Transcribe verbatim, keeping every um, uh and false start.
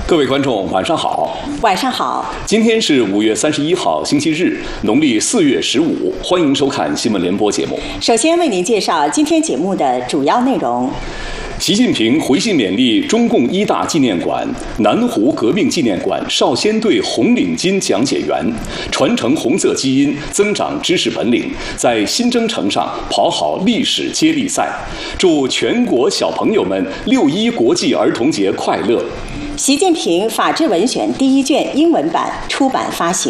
各位观众，晚上好。 晚上好。 今天是五月三十一号，星期日，农历四月十五。欢迎收看新闻联播节目。 首先为您介绍今天节目的主要内容。 习近平回信勉励中共一大纪念馆、南湖革命纪念馆少先队红领巾讲解员，传承红色基因，增长知识本领，在新征程上跑好历史接力赛。祝全国小朋友们六一国际儿童节快乐！ 习近平法治文选第一卷英文版出版发行。